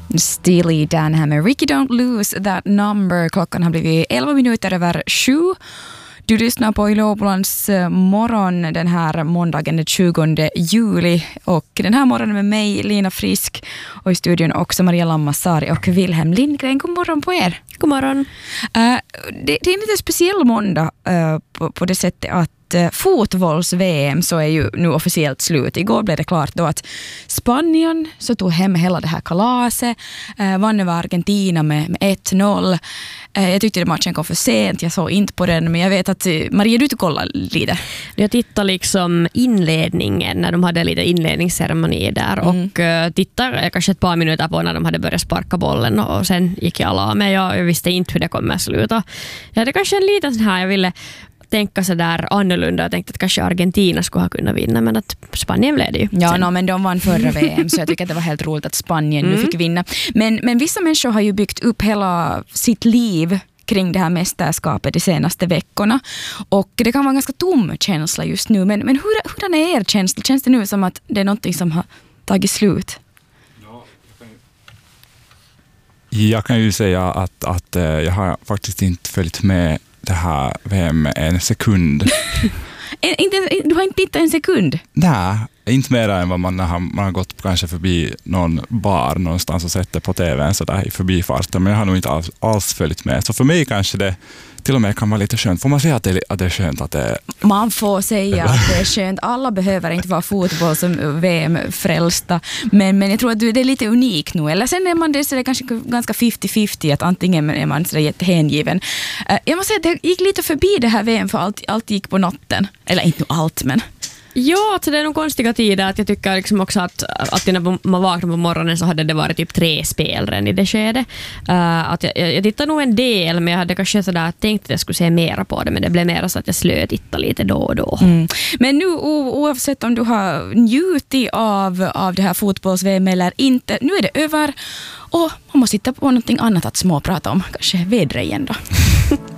Steely Dan här med Ricky Don't Lose That Number. Klockan har blivit 11 minuter över 7. Du lyssnar på Yle Åbolands morgon den här måndagen den 20 juli. Och den här morgonen med mig, Lina Frisk, och i studion också Maria Lammasari och Wilhelm Lindgren. God morgon på er. God morgon. Det är en lite speciell måndag på det sättet att fotbolls-VM så är ju nu officiellt slut. Igår blev det klart då att Spanien så tog hem hela det här kalaset, vann över Argentina med 1-0. Jag tyckte att matchen kom för sent, jag såg inte på den, men jag vet att Maria, du kollar lite. Jag tittade liksom inledningen när de hade lite inledningsceremoni där och tittade kanske ett par minuter på när de hade börjat sparka bollen och sen gick jag alla med. Jag visste inte hur det kommer att sluta. Jag hade kanske en liten sån här, jag ville tänka så där annorlunda. Jag tänkte att kanske Argentina skulle ha kunnat vinna, men att Spanien blev det ju. Ja, men de vann förra VM, så jag tycker att det var helt roligt att Spanien nu fick vinna. Men vissa människor har ju byggt upp hela sitt liv kring det här mästerskapet de senaste veckorna. Och det kan vara en ganska tom känsla just nu. Men hurdan är er känsla? Känns det nu som att det är någonting som har tagit slut? Jag kan ju säga att jag har faktiskt inte följt med det här VM en sekund. Du har inte tittat en sekund? Nej, inte mer än vad man har gått kanske förbi någon bar någonstans och sett det på tvn så där i förbifarten, men jag har nog inte alls följt med. Så för mig kanske det till och med kan vara lite skönt. Får man säga att det är skönt att det... Man får säga att det är skönt. Alla behöver inte vara fotboll som VM-frälsta. Men jag tror att det är lite unik nu. Eller sen är man det, så det är kanske ganska 50-50 att antingen är man så jättehängiven. Jag måste säga att det gick lite förbi det här VM för allt gick på natten. Eller inte allt, men... Ja, så det är nog konstiga tider att jag tycker liksom också att när man vaknar på morgonen så hade det varit typ 3 spel redan i det skedet. Att jag tittade nog en del, men jag hade kanske sådär tänkt att jag skulle se mera på det, men det blev mer så att jag slötittade lite då och då. Men nu oavsett om du har njutit av det här fotbolls-VM eller inte, nu är det över och man måste hitta på någonting annat att småprata om. Kanske vädret igen då.